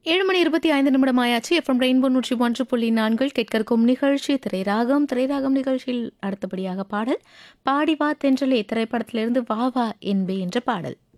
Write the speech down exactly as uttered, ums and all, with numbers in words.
ஏழு மணி இருபத்தி ஐந்து நிமிடம் ஆயாச்சு. எஃப்எம் ரெயின்போ நூற்றி ஒன்று புள்ளி நான்கில் கேட்கிருக்கும் நிகழ்ச்சி திரைராகம். திரைராகம் நிகழ்ச்சியில் அடுத்தபடியாக பாடல் பாடி வா தென்றலே திரைப்படத்திலிருந்து வா வா என்பே என்ற பாடல்.